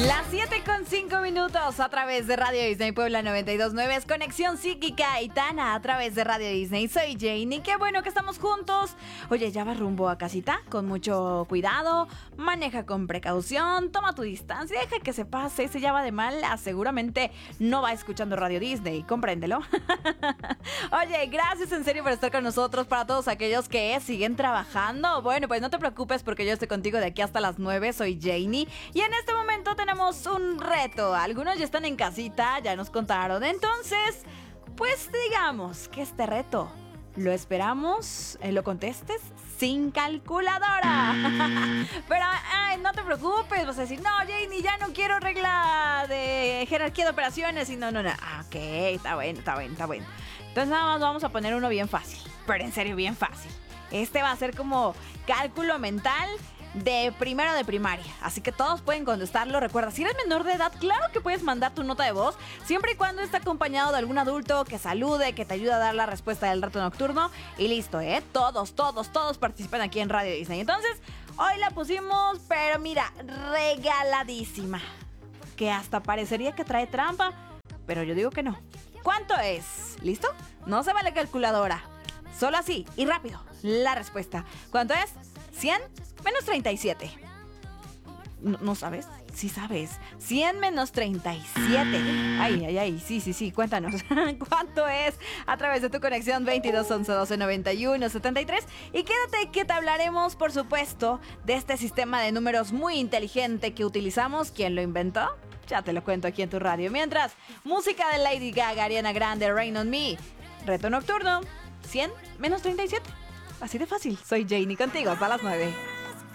Las 7:05 a través de Radio Disney Puebla 92.9 es Conexión Psíquica y Tana a través de Radio Disney. Soy Jane, qué bueno que estamos juntos. Oye, ya vas rumbo a casita con mucho cuidado, maneja con precaución, toma tu distancia, deja que se pase. Si ya va de mala, seguramente no va escuchando Radio Disney, compréndelo. Oye, gracias en serio por estar con nosotros. Para todos aquellos que siguen trabajando, bueno, pues no te preocupes porque yo estoy contigo de aquí hasta las 9. Soy Janie y en este momento tenemos un reto. Algunos ya están en casita, ya nos contaron. Entonces, pues digamos que este reto lo esperamos, lo contestes sin calculadora. Pero no te preocupes, vas a decir, no, Janie, ya no quiero regla de jerarquía de operaciones. Y no. Ok, está bueno. Entonces nada más vamos a poner uno bien fácil, pero en serio bien fácil. Este va a ser como cálculo mental de primero de primaria, así que todos pueden contestarlo. Recuerda, si eres menor de edad, claro que puedes mandar tu nota de voz, siempre y cuando esté acompañado de algún adulto que salude, que te ayude a dar la respuesta del reto nocturno. Y listo, todos participan aquí en Radio Disney. Entonces, hoy la pusimos, pero mira, regaladísima, que hasta parecería que trae trampa, pero yo digo que no. ¿Cuánto es? ¿Listo? No se vale calculadora, solo así y rápido la respuesta. ¿Cuánto es? 100 menos 37. ¿No sabes? Sí sabes. 100 menos 37. Ay. Sí. Cuéntanos. ¿Cuánto es? A través de tu conexión 22 11 12 91 73. Y quédate que te hablaremos, por supuesto, de este sistema de números muy inteligente que utilizamos. ¿Quién lo inventó? Ya te lo cuento aquí en tu radio. Mientras, música de Lady Gaga, Ariana Grande, Rain on Me. Reto nocturno. 100 menos 37. Así de fácil. Soy Janie contigo hasta las 9.